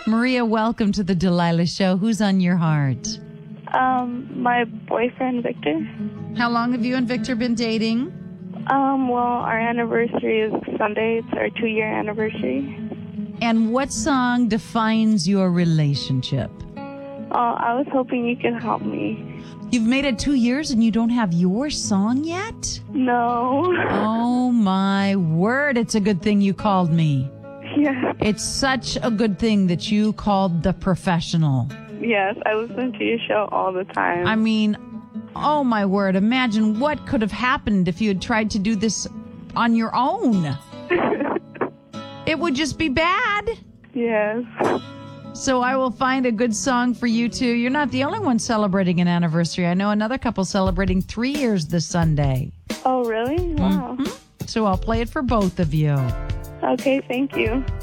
Maria, welcome to the Delilah Show. Who's on your heart? My boyfriend, Victor. How long have you and Victor been dating? Well, our anniversary is Sunday. It's our 2-year anniversary. And what song defines your relationship? I was hoping you could help me. You've made it 2 years and you don't have your song yet? No. Oh, my word. It's a good thing you called me. Yes. It's such a good thing that you called the professional. Yes, I listen to your show all the time. I mean, oh, my word. Imagine what could have happened if you had tried to do this on your own. It would just be bad. Yes. So I will find a good song for you two. You're not the only one celebrating an anniversary. I know another couple celebrating 3 years this Sunday. Oh, really? Wow. So I'll play it for both of you. Okay, thank you.